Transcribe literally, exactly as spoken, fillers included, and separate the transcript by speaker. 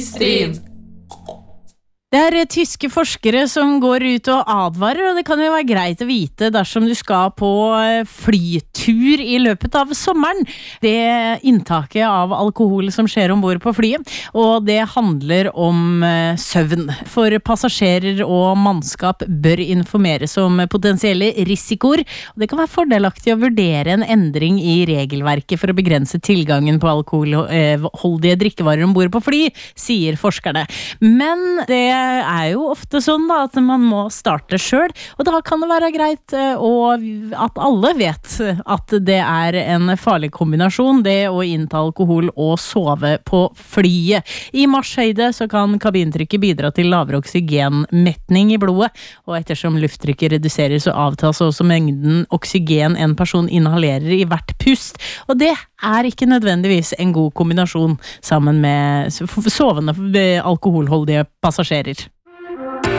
Speaker 1: Strin.
Speaker 2: Det er tyske forskere som går ut og advarer, og det kan jo være greit å vite dersom du skal på flytur i løpet av sommeren. Det inntaket av alkohol som skjer ombord på flyet, og det handler om søvn. For passasjerer og mannskap bør informeres om potensielle risikoer, og det kan være fordelaktig å vurdere en endring i regelverket for å begrense tilgangen på alkoholholdige drikkevarer ombord på fly, sier forskerne. Men det er jo ofte sånn da, at man må starte selv, og da kan det være greit og at alle vet at det er en farlig kombinasjon, det å innta alkohol og sove på flyet. I marshøyde så kan kabintrykket bidra til lavere oksygenmetning i blodet, og ettersom lufttrykket reduseres så avtas også mengden oksygen en person inhalerer i hvert pust, og det er ikke nødvendigvis en god kombinasjon sammen med sovende alkoholholdige passasjerer.